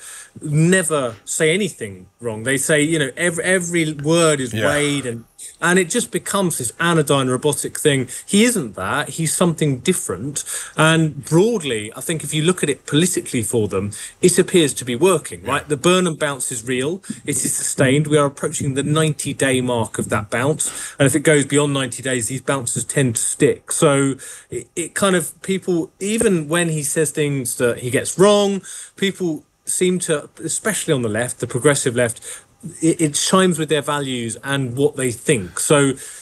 never say anything wrong. They say, you know, every every word is Yeah. weighed, and and it just becomes this anodyne robotic thing. He isn't that. He's something different. And broadly, I think if you look at it politically for them, it appears to be working, right? The Burnham bounce is real. It is sustained. We are approaching the ninety-day mark of that bounce. And if it goes beyond ninety days, these bounces tend to stick. So it, it kind of, people, even when he says things that he gets wrong, people seem to, especially on the left, the progressive left, it, it chimes with their values and what they think. So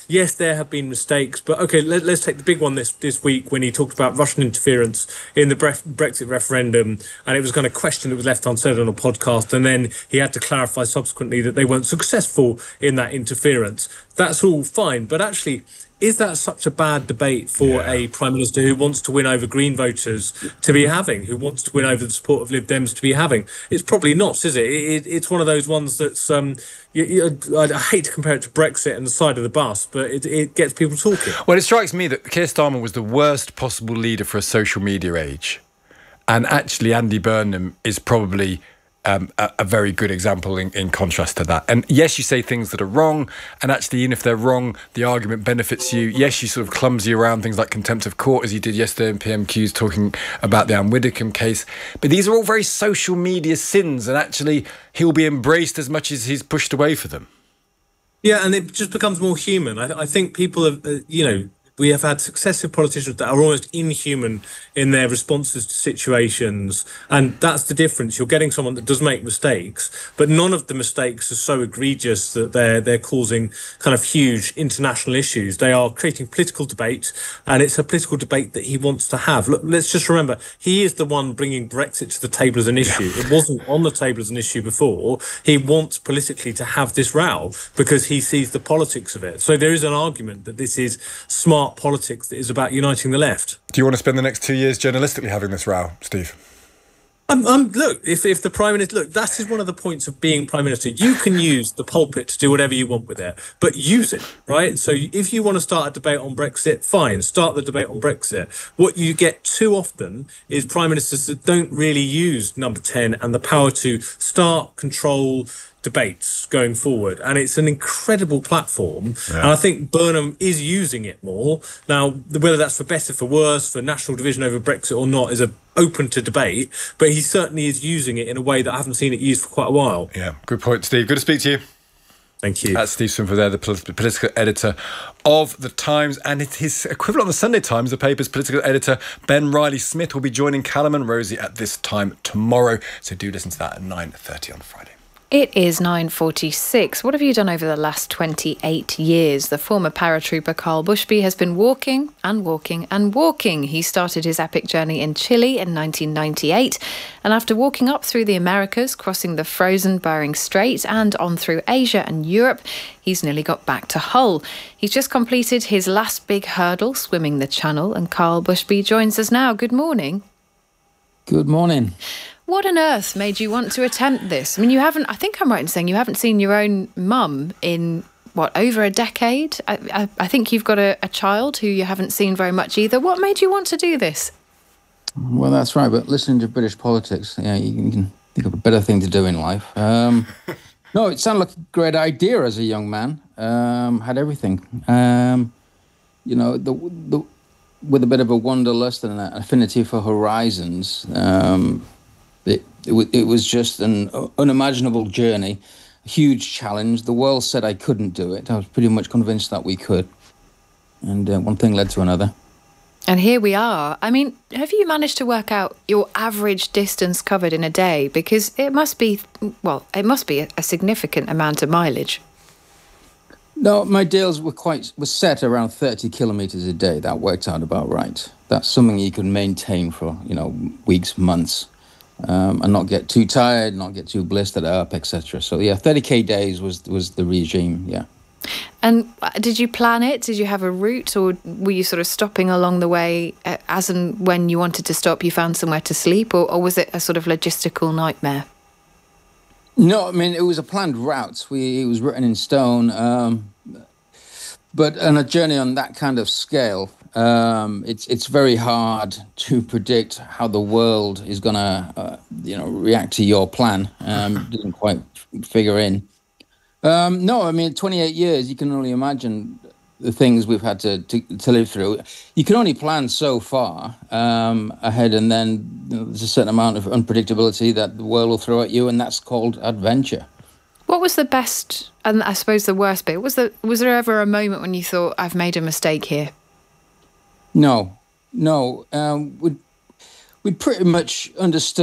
yes, there have been mistakes, but okay, let, let's take the big one this, this week when he talked about Russian interference in the Brexit referendum, and it was kind of question that was left unsaid on a podcast, and then he had to clarify subsequently that they weren't successful in that interference. That's all fine, but actually, is that such a bad debate for yeah. a Prime Minister who wants to win over Green voters to be having, who wants to win over the support of Lib Dems to be having? It's probably not, is it? it, it it's one of those ones that's, um, you, you, I, I hate to compare it to Brexit and the side of the bus, but it, it gets people talking. Well, it strikes me that Keir Starmer was the worst possible leader for a social media age. And actually, Andy Burnham is probably Um, a, a very good example in, in contrast to that. And yes, you say things that are wrong, and actually, even if they're wrong, the argument benefits you. Yes, you sort of clumsy around things like contempt of court, as you did yesterday in P M Qs talking about the Anne Widdecombe case. But these are all very social media sins, and actually, he'll be embraced as much as he's pushed away for them. Yeah, and it just becomes more human. I, I think people have, uh, you know, we have had successive politicians that are almost inhuman in their responses to situations. And that's the difference. You're getting someone that does make mistakes, but none of the mistakes are so egregious that they're they're causing kind of huge international issues. They are creating political debate, and it's a political debate that he wants to have. Look, let's just remember, he is the one bringing Brexit to the table as an issue. It wasn't on the table as an issue before. He wants politically to have this row because he sees the politics of it. So there is an argument that this is smart politics that is about uniting the left. Do you want to spend the next two years journalistically having this row, Steve? Um, um, look, if, if the Prime Minister... Look, that is one of the points of being Prime Minister. You can use the pulpit to do whatever you want with it, but use it, right? So if you want to start a debate on Brexit, fine, start the debate on Brexit. What you get too often is Prime Ministers that don't really use number ten and the power to start, control debates going forward, and it's an incredible platform. Yeah. And I think Burnham is using it more now. Whether that's for better, for worse, for national division over Brexit or not is a open to debate, but he certainly is using it in a way that I haven't seen it used for quite a while. Yeah, good point, Steve. Good to speak to you. Thank you. That's Steve Swinford there, the political editor of The Times, and his equivalent on the Sunday Times, the paper's political editor, Ben Riley-Smith, will be joining Callum and Rosie at this time tomorrow, so do listen to that at nine thirty on Friday. It is nine forty-six. What have you done over the last twenty-eight years? The former paratrooper Carl Bushby has been walking and walking and walking. He started his epic journey in Chile in nineteen ninety-eight, and after walking up through the Americas, crossing the frozen Bering Strait and on through Asia and Europe, he's nearly got back to Hull. He's just completed his last big hurdle, swimming the Channel, and Carl Bushby joins us now. Good morning. Good morning. What on earth made you want to attempt this? I mean, you haven't, I think I'm right in saying you haven't seen your own mum in, what, over a decade? I, I, I think you've got a, a child who you haven't seen very much either. What made you want to do this? Well, that's right, but listening to British politics, yeah, you can think of a better thing to do in life. Um, no, it sounded like a great idea as a young man. Um, had everything. Um, you know, the, the, with a bit of a wanderlust and an affinity for horizons, um, It, it, it was just an unimaginable journey, a huge challenge. The world said I couldn't do it. I was pretty much convinced that we could. And uh, one thing led to another. And here we are. I mean, have you managed to work out your average distance covered in a day? Because it must be, well, it must be a, a significant amount of mileage. No, my deals were quite were set around thirty kilometres a day. That worked out about right. That's something you can maintain for, you know, weeks, months. Um, and not get too tired, not get too blistered up, et cetera. So yeah, thirty K days was was the regime. Yeah. And did you plan it? Did you have a route, or were you sort of stopping along the way uh, as and when you wanted to stop? You found somewhere to sleep, or, or was it a sort of logistical nightmare? No, I mean it was a planned route. We it was written in stone. Um, but on a journey on that kind of scale. Um, it's it's very hard to predict how the world is gonna uh, you know react to your plan. Um, didn't quite figure in. Um, no, I mean twenty-eight years. You can only imagine the things we've had to to, to live through. You can only plan so far um, ahead, and then you know, there's a certain amount of unpredictability that the world will throw at you, and that's called adventure. What was the best and I suppose the worst bit? Was there was there ever a moment when you thought I've made a mistake here? No, no. Um, we'd, we'd pretty much understood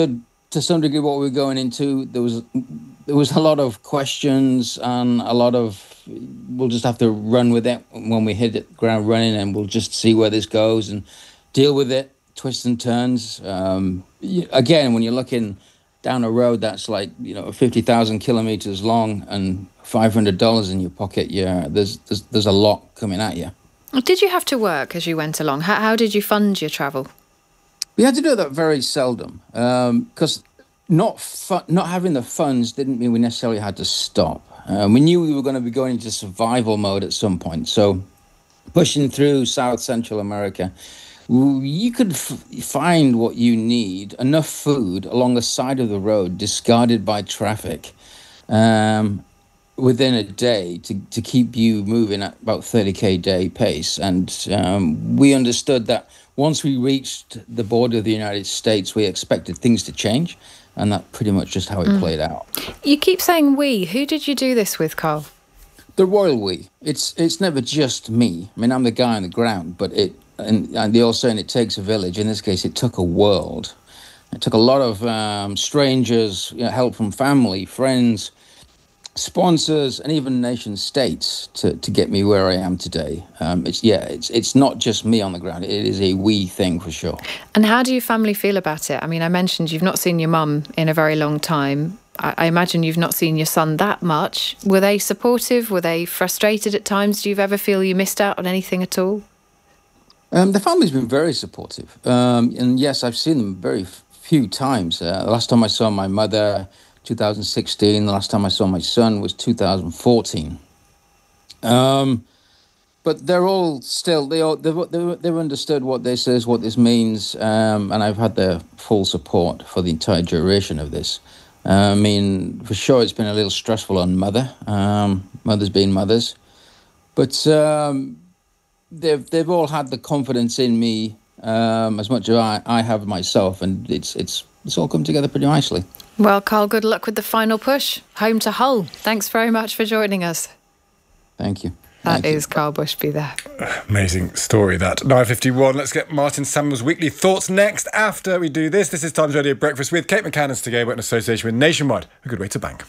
to some degree what we were going into. There was there was a lot of questions and a lot of, we'll just have to run with it when we hit it ground running, and we'll just see where this goes and deal with it, twists and turns. Um, again, when you're looking down a road that's like, you know, fifty thousand kilometers long and five hundred dollars in your pocket, yeah, there's, there's there's a lot coming at you. Did you have to work as you went along? How, how did you fund your travel? We had to do that very seldom, because um, not fu- not having the funds didn't mean we necessarily had to stop. Um, we knew we were going to be going into survival mode at some point. So pushing through South Central America, you could f- find what you need, enough food along the side of the road, discarded by traffic, um, within a day to, to keep you moving at about thirty k day pace. And um, we understood that once we reached the border of the United States, we expected things to change. And that's pretty much just how it mm. played out. You keep saying we. Who did you do this with, Carl? The royal we. It's it's never just me. I mean, I'm the guy on the ground, but it, and, and the old saying, it takes a village. In this case, it took a world. It took a lot of um, strangers, you know, help from family, friends, sponsors, and even nation states to, to get me where I am today. Um, it's yeah, it's it's not just me on the ground. It is a we thing for sure. And how do your family feel about it? I mean, I mentioned you've not seen your mum in a very long time. I, I imagine you've not seen your son that much. Were they supportive? Were they frustrated at times? Do you ever feel you missed out on anything at all? Um, the family's been very supportive. Um, and yes, I've seen them very f- few times. Uh, the last time I saw my mother, two thousand sixteen. The last time I saw my son was two thousand fourteen. Um, but they're all still, they all, they've, they've, they've understood what this is, what this means, um, and I've had their full support for the entire duration of this. Uh, I mean, for sure, it's been a little stressful on mother. Um, mothers being mothers. But um, they've, they've all had the confidence in me um, as much as I, I have myself, and it's, it's, it's all come together pretty nicely. Well, Carl, good luck with the final push. Home to Hull. Thanks very much for joining us. Thank you. That Thank is you. Carl Bushby there. Amazing story, that. nine fifty-one. Let's get Martin Samuel's weekly thoughts next after we do this. This is Times Radio Breakfast with Kate McCann and Stig Abell in association with Nationwide. A good way to bank.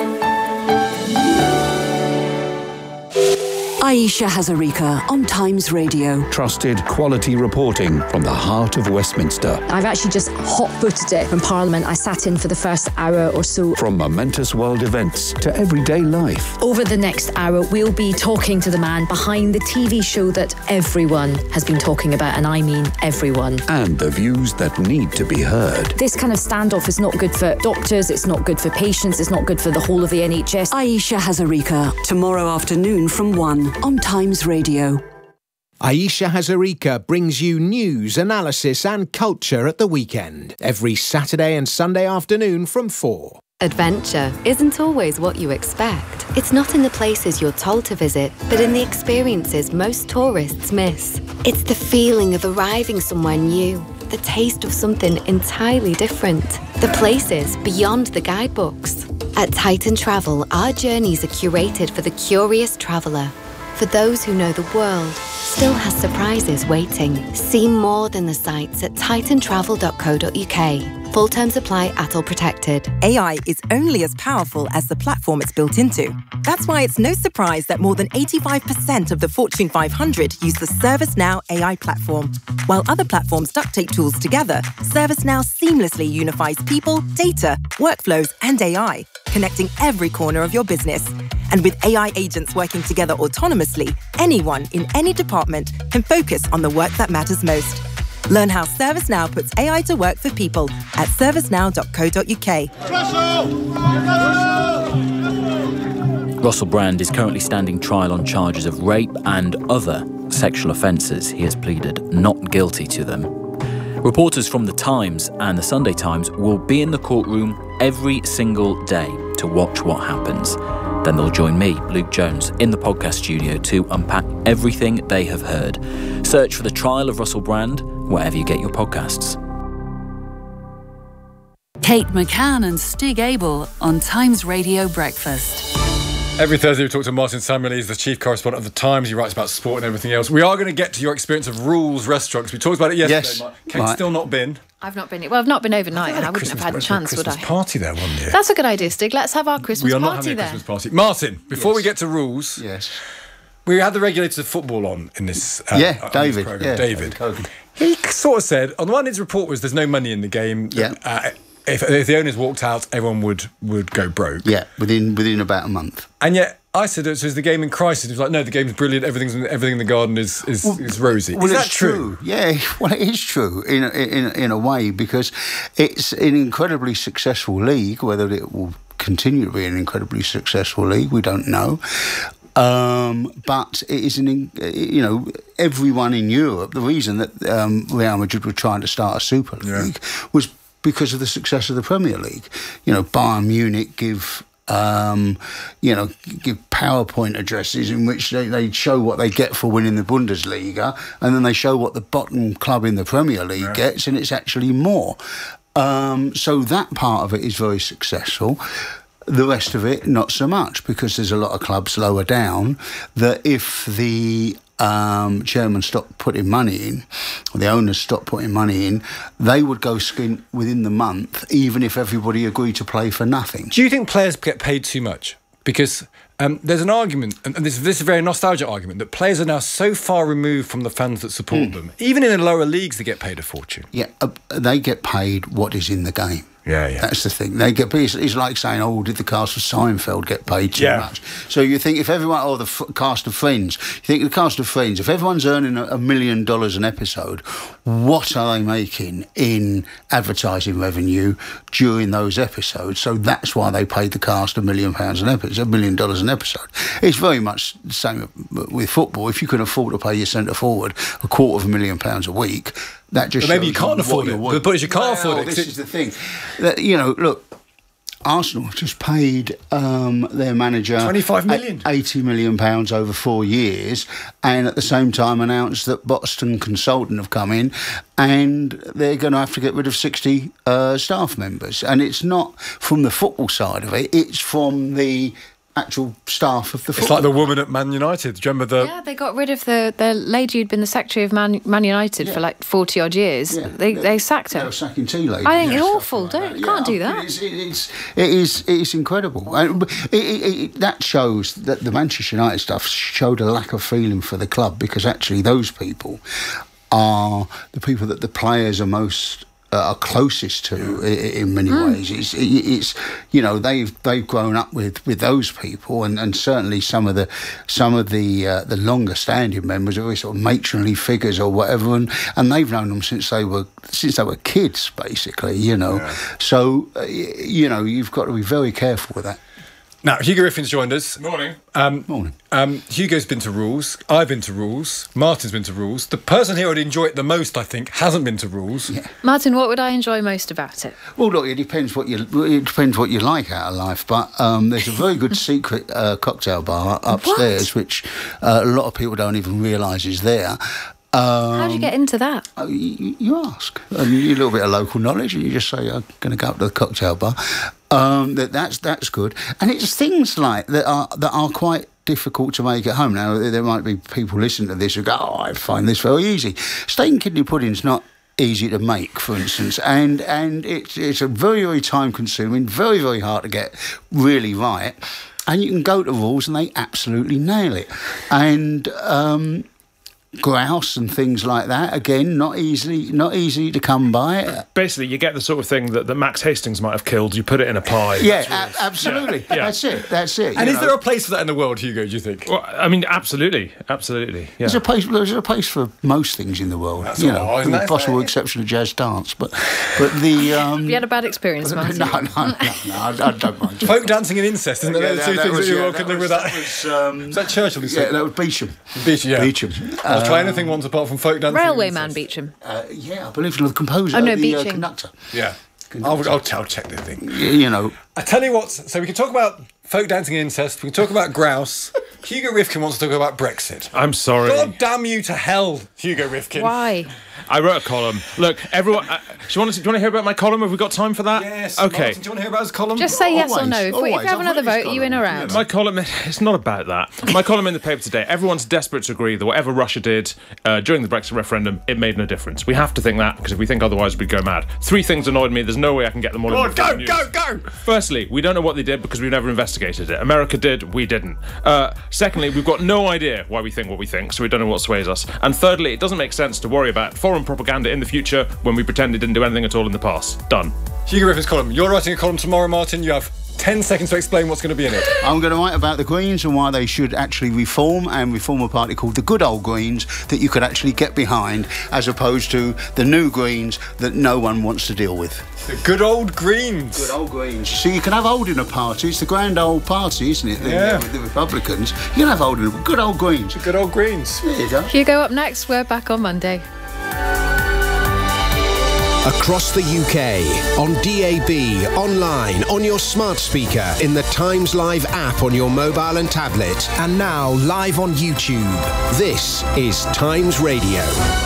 Ayesha Hazarika on Times Radio. Trusted quality reporting from the heart of Westminster. I've actually just hot-footed it from Parliament. I sat in for the first hour or so. From momentous world events to everyday life. Over the next hour, we'll be talking to the man behind the T V show that everyone has been talking about, and I mean everyone. And the views that need to be heard. This kind of standoff is not good for doctors, it's not good for patients, it's not good for the whole of the N H S. Ayesha Hazarika, tomorrow afternoon from one on Times Radio. Ayesha Hazarika brings you news, analysis and culture at the weekend. Every Saturday and Sunday afternoon from four. Adventure isn't always what you expect. It's not in the places you're told to visit, but in the experiences most tourists miss. It's the feeling of arriving somewhere new, the taste of something entirely different, the places beyond the guidebooks. At Titan Travel, our journeys are curated for the curious traveller. For those who know the world still has surprises waiting. See more than the sights at titan travel dot co dot uk. Full terms apply at all protected. A I is only as powerful as the platform it's built into. That's why it's no surprise that more than eighty-five percent of the Fortune five hundred use the ServiceNow A I platform. While other platforms duct tape tools together, ServiceNow seamlessly unifies people, data, workflows, and A I, connecting every corner of your business. And with A I agents working together autonomously, anyone in any department can focus on the work that matters most. Learn how ServiceNow puts A I to work for people at servicenow dot co dot uk. Russell Brand is currently standing trial on charges of rape and other sexual offences. He has pleaded not guilty to them. Reporters from The Times and The Sunday Times will be in the courtroom every single day to watch what happens. Then they'll join me, Luke Jones, in the podcast studio to unpack everything they have heard. Search for The Trial of Russell Brand wherever you get your podcasts. Kate McCann and Stig Abell on Times Radio Breakfast. Every Thursday we talk to Martin Samuel. He's the chief correspondent of The Times. He writes about sport and everything else. We are going to get to your experience of Rules restaurants. We talked about it yesterday. Yes. Mark. Kate's Right. still not been. I've not been. Well, I've not been overnight, I and I a wouldn't have had a Christmas- chance, would Christmas I? party there one year. That's a good idea, Stig. Let's have our Christmas we are not party having a there. Christmas party. Martin, before Yes. we get to rules, yes, we had the regulators of football on in this. Uh, Yeah, on this David, programme. yeah, David. David He sort of said on the one his report was there's no money in the game. Yeah. Uh, if, if the owners walked out, everyone would would go broke. Yeah, within within about a month. And yet I said, so is the game in crisis? He was like, no, the game's brilliant. Everything's everything in the garden is is, Well, is rosy. Well, is that it's true? Yeah, well, it is true in a, in in a way because it's an incredibly successful league. Whether it will continue to be an incredibly successful league, we don't know. Um, but it is an, in- you know, everyone in Europe. The reason that um, Real Madrid were trying to start a Super League was because of the success of the Premier League. You know, Bayern Munich give. Um, you know, give PowerPoint addresses in which they, they show what they get for winning the Bundesliga, and then they show what the bottom club in the Premier League Yeah. gets, and it's actually more. Um, so that part of it is very successful. The rest of it, not so much, because there's a lot of clubs lower down that if the um, chairman stopped putting money in, or the owners stopped putting money in, they would go skint within the month, even if everybody agreed to play for nothing. Do you think players get paid too much? Because um, there's an argument, and this, this is a very nostalgic argument, that players are now so far removed from the fans that support them. Even in the lower leagues, they get paid a fortune. Yeah, uh, they get paid what is in the game. Yeah, yeah. That's the thing. They get. It's, it's like saying, "Oh, did the cast of Seinfeld get paid too Yeah. much?" So you think if everyone, or the f- cast of Friends, you think the cast of Friends, if everyone's earning a, a million dollars an episode, what are they making in advertising revenue during those episodes? So that's why they paid the cast a million pounds an episode, a million dollars an episode. It's very much the same with football. If you can afford to pay your centre forward a quarter of a million pounds a week, that just But maybe you shows can't what afford you're it. worth. The point is you can't Well, afford it. This is the thing. That, you know, look, Arsenal just paid um, their manager twenty-five million, eighty million pounds over four years, and at the same time announced that Boston Consultant have come in, and they're going to have to get rid of sixty uh, staff members. And it's not from the football side of it; it's from the actual staff of the It's football. like the woman at Man United. Do you remember the... Yeah, they got rid of the, the lady who'd been the secretary of Man, Man United for like forty odd years. Yeah, they they sacked her. They were sacking tea ladies. I think and it's stuff awful. like Don't that. you can't Yeah, do that. It's, it's, it is it is incredible. And it, it, it, that shows that the Manchester United stuff showed a lack of feeling for the club, because actually those people are the people that the players are most uh, are closest to i- i- in many Mm. ways. It's, it, it's you know they've they've grown up with, with those people, and, and certainly some of the some of the uh, the longer standing members are very sort of matronly figures or whatever, and, and they've known them since they were since they were kids, basically. You know, so uh, y- you know you've got to be very careful with that. Now, Hugo Griffin's joined us. Morning. Um, Morning. Um, Hugo's been to Rules. I've been to Rules. Martin's been to Rules. The person here who'd enjoy it the most, I think, hasn't been to Rules. Martin, what would I enjoy most about it? Well, look, it depends what you it depends what you like out of life. But um, there's a very good secret uh, cocktail bar upstairs, which uh, a lot of people don't even realise is there. Um, How do you get into that? Oh, you, you ask, and you a little bit of local knowledge, and you just say, "I'm going to go up to the cocktail bar." Um, that that's that's good, and it's things like that are that are quite difficult to make at home. Now, there might be people listening to this who go, "Oh, I find this very easy." Steak and kidney pudding's not easy to make, for instance, and and it's it's a very very time consuming, very very hard to get really right, and you can go to Rules and they absolutely nail it, and. Um, grouse and things like that, again, not easily not easy to come by. Basically, you get the sort of thing that, that Max Hastings might have killed. You put it in a pie. Yeah, That's really- a- absolutely. Yeah. Yeah. That's it. That's it. And you is know. there a place for that in the world, Hugo, do you think? Well, I mean, absolutely, absolutely. Yeah. There's a place. There's a place for most things in the world. That's you all know, right, isn't with that the possible fair? exception of jazz dance, but but the. Um, Have you had a bad experience, Martin? no, no, no, no, I, I don't mind. Folk dancing and incest, isn't Yeah, there? that- the two that things was- that you yeah, all that can live was- with that. that was, um, Is that Churchill who Yeah, said? that was Beecham. Beecham, yeah. Beecham. I'll try Um, anything once apart from folk dancing. and Railway incest. man Beecham. Uh, yeah, I believe the composer, Oh, no, the uh, Beeching. conductor. Yeah. I'll, I'll, I'll check the thing. Y- You know, I tell you what, so we can talk about folk dancing and incest, we can talk about grouse, Hugo Rifkin wants to talk about Brexit. I'm sorry. God damn you to hell, Hugo Rifkin. Why? I wrote a column. Look, everyone. Uh, do, you want to, do you want to hear about my column? Have we got time for that? Yes. Okay. Martin, do you want to hear about his column? Just say yes Always, or no. If, we, if always. you have I've another read his vote, are you in or out? My column, it's not about that. My column in the paper today, everyone's desperate to agree that whatever Russia did uh, during the Brexit referendum, it made no difference. We have to think that, because if we think otherwise, we'd go mad. Three things annoyed me. There's no way I can get them all Go in on, the go, news. go, go! Firstly, we don't know what they did because we've never investigated it. America did, we didn't. Uh, secondly, we've got no idea why we think what we think, so we don't know what sways us. And thirdly, it doesn't make sense to worry about foreign propaganda in the future when we pretend it didn't do anything at all in the past. Done. Hugo Rifkin's column. You're writing a column tomorrow, Martin. You have ten seconds to explain what's going to be in it. I'm going to write about the Greens and why they should actually reform and reform a party called the Good Old Greens that you could actually get behind, as opposed to the new Greens that no one wants to deal with. The Good Old Greens. Good Old Greens. So you can have old in a party. It's the grand old party, isn't it? The, Yeah. the, the Republicans. You can have old in a Good Old Greens. The Good Old Greens. There you go. Hugo up next. We're back on Monday. Across the U K, on D A B, online, on your smart speaker, in the Times Live app on your mobile and tablet, and now live on YouTube. This is Times Radio.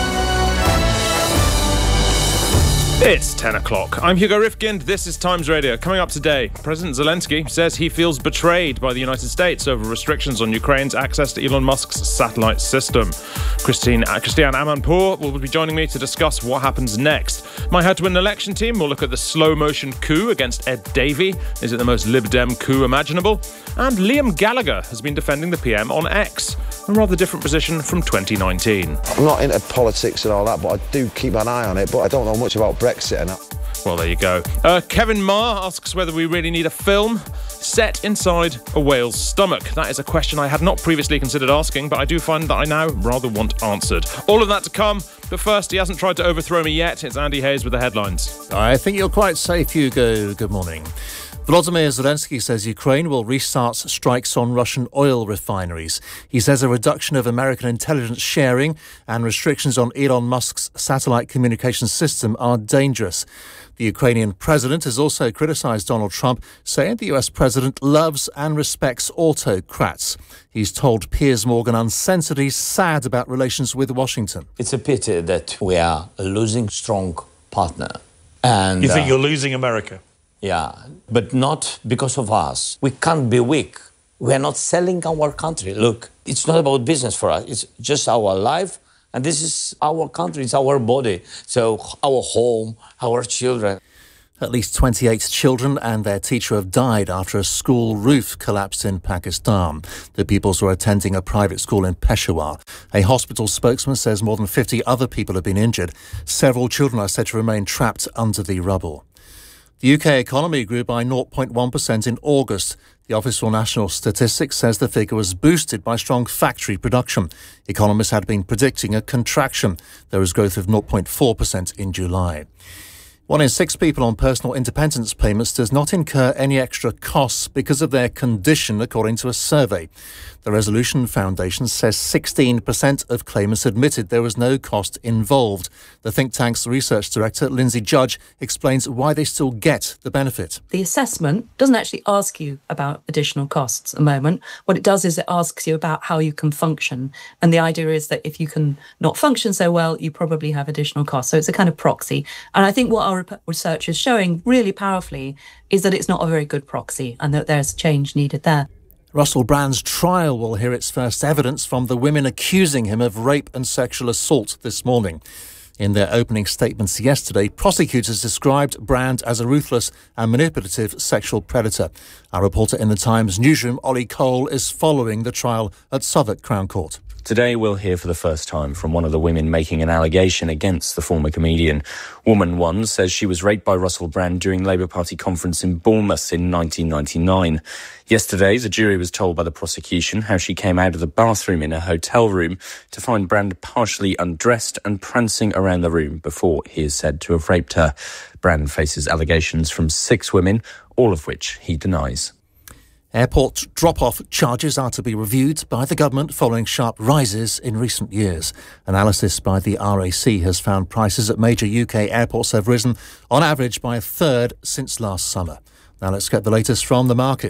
It's ten o'clock. I'm Hugo Rifkin. This is Times Radio. Coming up today, President Zelensky says he feels betrayed by the United States over restrictions on Ukraine's access to Elon Musk's satellite system. Christine, uh, Christiane Amanpour will be joining me to discuss what happens next. My How to Win an Election team will look at the slow-motion coup against Ed Davey. Is it the most Lib Dem coup imaginable? And Liam Gallagher has been defending the P M on X, a rather different position from twenty nineteen. I'm not into politics and all that, but I do keep an eye on it, but I don't know much about Brexit and that. Well, there you go. Uh, Kevin Marr asks whether we really need a film set inside a whale's stomach. That is a question I had not previously considered asking, but I do find that I now rather want answered. All of that to come, but first, he hasn't tried to overthrow me yet. It's Andy Hayes with the headlines. I think you're quite safe, Hugo. Good morning. Volodymyr Zelensky says Ukraine will restart strikes on Russian oil refineries. He says a reduction of American intelligence sharing and restrictions on Elon Musk's satellite communications system are dangerous. The Ukrainian president has also criticised Donald Trump, saying the U S president loves and respects autocrats. He's told Piers Morgan Uncensored he's sad about relations with Washington. It's a pity that we are a losing strong partner. And you think uh, you're losing America? Yeah, but not because of us. We can't be weak. We are not selling our country. Look, it's not about business for us. It's just our life. And this is our country. It's our body. So our home, our children. At least twenty-eight children and their teacher have died after a school roof collapsed in Pakistan. The pupils were attending a private school in Peshawar. A hospital spokesman says more than fifty other people have been injured. Several children are said to remain trapped under the rubble. The U K economy grew by zero point one percent in August. The Office for National Statistics says the figure was boosted by strong factory production. Economists had been predicting a contraction. There was growth of zero point four percent in July. One in six people on personal independence payments does not incur any extra costs because of their condition, according to a survey. The Resolution Foundation says sixteen percent of claimants admitted there was no cost involved. The think tank's research director, Lindsay Judge, explains why they still get the benefit. The assessment doesn't actually ask you about additional costs at the moment. What it does is it asks you about how you can function. And the idea is that if you can not function so well, you probably have additional costs. So it's a kind of proxy. And I think what our research is showing really powerfully is that it's not a very good proxy and that there's change needed there. Russell Brand's trial will hear its first evidence from the women accusing him of rape and sexual assault this morning. In their opening statements yesterday, prosecutors described Brand as a ruthless and manipulative sexual predator. Our reporter in the Times newsroom, Ollie Cole, is following the trial at Southwark Crown Court. Today we'll hear for the first time from one of the women making an allegation against the former comedian. Woman one says she was raped by Russell Brand during Labour Party conference in Bournemouth in nineteen ninety-nine. Yesterday, the jury was told by the prosecution how she came out of the bathroom in a hotel room to find Brand partially undressed and prancing around the room before he is said to have raped her. Brand faces allegations from six women, all of which he denies. Airport drop-off charges are to be reviewed by the government following sharp rises in recent years. Analysis by the R A C has found prices at major U K airports have risen on average by a third since last summer. Now let's get the latest from the markets.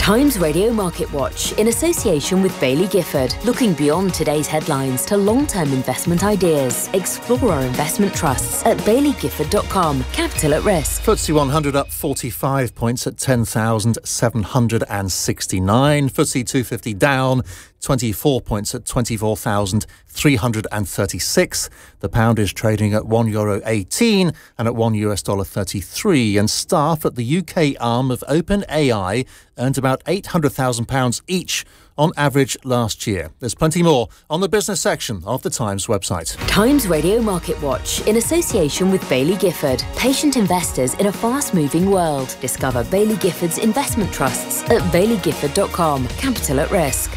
Times Radio Market Watch, in association with Bailey Gifford, looking beyond today's headlines to long-term investment ideas. Explore our investment trusts at bailey gifford dot com. Capital at risk. F T S E one hundred up forty-five points at ten thousand seven hundred sixty-nine. F T S E two fifty down twenty-four points at twenty-four thousand three hundred thirty-six. The pound is trading at one euro eighteen and at one US dollar thirty-three. And staff at the U K arm of OpenAI earned about eight hundred thousand pounds each on average last year. There's plenty more on the business section of the Times website. Times Radio Market Watch, in association with Bailey Gifford. Patient investors in a fast-moving world. Discover Bailey Gifford's investment trusts at bailey gifford dot com. Capital at risk.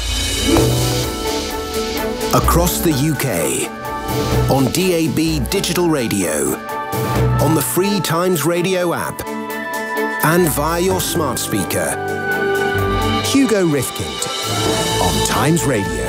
Across the U K, on D A B digital radio, on the free Times Radio app, and via your smart speaker. Hugo Rifkind on Times Radio.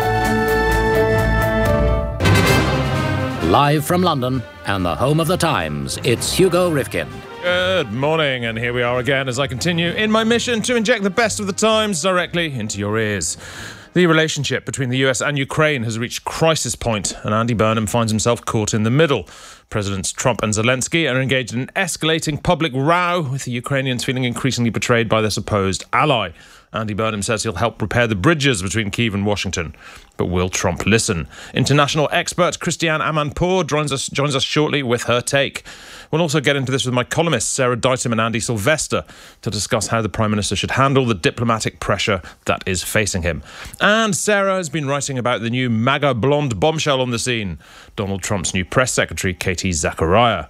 Live from London and the home of the Times, it's Hugo Rifkind. Good morning, and here we are again as I continue in my mission to inject the best of the Times directly into your ears. The relationship between the U S and Ukraine has reached crisis point, and Andy Burnham finds himself caught in the middle. Presidents Trump and Zelensky are engaged in an escalating public row, with the Ukrainians feeling increasingly betrayed by their supposed ally. Andy Burnham says he'll help repair the bridges between Kyiv and Washington. But will Trump listen? International expert Christiane Amanpour joins us, joins us shortly with her take. We'll also get into this with my columnists Sarah Ditum and Andy Sylvester to discuss how the Prime Minister should handle the diplomatic pressure that is facing him. And Sarah has been writing about the new MAGA blonde bombshell on the scene, Donald Trump's new press secretary, Katie Zachariah.